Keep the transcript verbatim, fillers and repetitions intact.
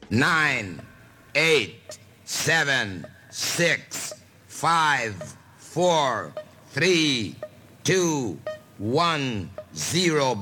nine, eight, seven, six, five, four, three, two, one, zero.